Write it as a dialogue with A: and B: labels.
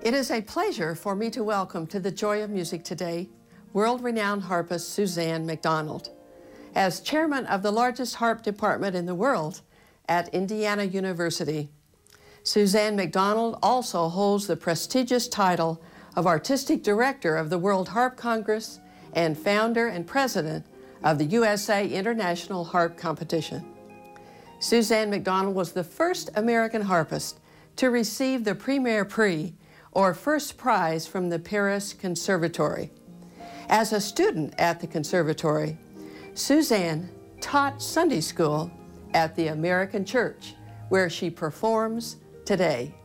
A: It is a pleasure for me to welcome to the Joy of Music today world-renowned harpist Suzanne McDonald. As chairman of the largest harp department in the world at Indiana University, Suzanne McDonald also holds the prestigious title of Artistic Director of the World Harp Congress and founder and president of the USA International Harp Competition. Suzanne McDonald was the first American harpist to receive the Premier Prix, or first prize, from the Paris Conservatory. As a student at the Conservatory, Suzanne taught Sunday school at the American Church, where she performs today.